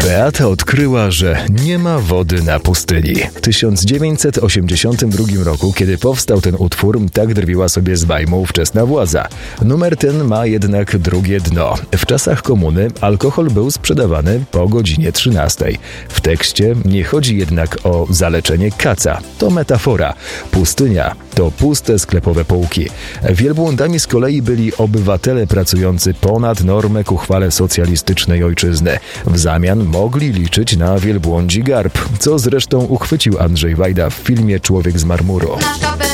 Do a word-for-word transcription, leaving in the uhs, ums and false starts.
Beata odkryła, że nie ma wody na pustyni. W tysiąc dziewięćset osiemdziesiątym drugim roku, kiedy powstał ten utwór, tak drwiła sobie z bajmą ówczesna władza. Numer ten ma jednak drugie dno. W czasach komuny alkohol był sprzedawany po godzinie trzynastej. W tekście nie chodzi jednak o zaleczenie kaca. To metafora. Pustynia to puste sklepowe półki. Wielbłądami z kolei byli obywatele pracujący ponad normę ku chwale socjalistycznej ojczyzny. W zamian mogli liczyć na wielbłądzi garb, co zresztą uchwycił Andrzej Wajda w filmie Człowiek z marmuru.